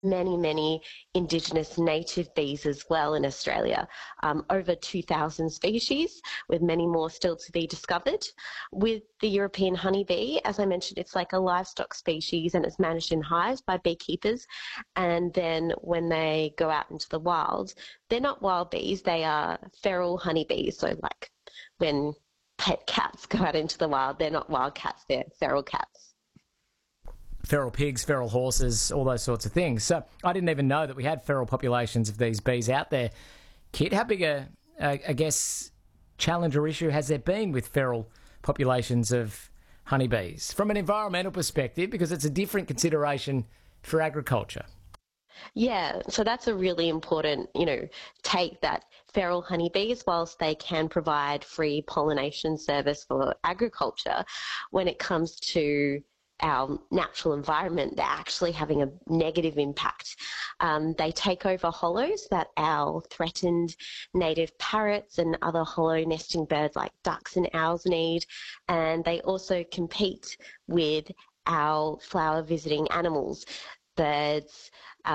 many Indigenous native bees as well in Australia, over 2,000 species, with many more still to be discovered. With the European honeybee, as I mentioned, it's like a livestock species and it's managed in hives by beekeepers. And then when they go out into the wild, they're not wild bees, they are feral honeybees. So like when pet cats go out into the wild, they're not wild cats, they're feral cats. Feral pigs, feral horses, all those sorts of things. So I didn't even know that we had feral populations of these bees out there. Kit, how big I guess, challenge or issue has there been with feral populations of honeybees from an environmental perspective, because it's a different consideration for agriculture? Yeah, so that's a really important, take that feral honeybees, whilst they can provide free pollination service for agriculture, when it comes to our natural environment, they're actually having a negative impact. They take over hollows that our threatened native parrots and other hollow nesting birds like ducks and owls need, and they also compete with our flower visiting animals, birds,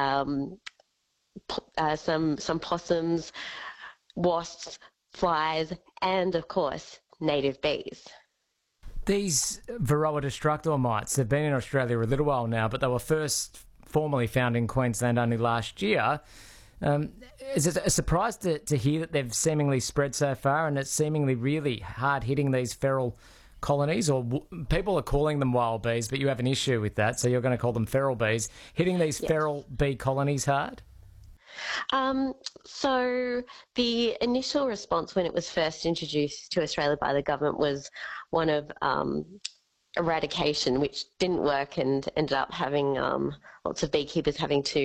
some possums, wasps, flies, and of course native bees. These Varroa destructor mites, they've been in Australia a little while now, but they were first formally found in Queensland only last year. Is it a surprise to hear that they've seemingly spread so far, and it's seemingly really hard hitting these feral colonies? Or people are calling them wild bees, but you have an issue with that, so you're going to call them feral bees. Hitting these feral bee colonies hard? So the initial response when it was first introduced to Australia by the government was one of eradication, which didn't work and ended up having lots of beekeepers having to